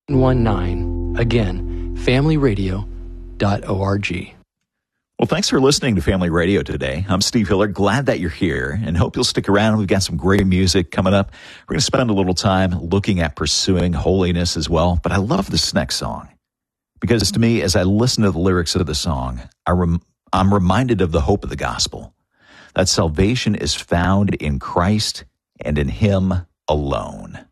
19. Again, familyradio.org. Well, thanks for listening to Family Radio today. I'm Steve Hiller. Glad that you're here and hope you'll stick around. We've got some great music coming up. We're going to spend a little time looking at pursuing holiness as well. But I love this next song because to me, as I listen to the lyrics of the song, I'm reminded of the hope of the gospel, that salvation is found in Christ and in Him alone.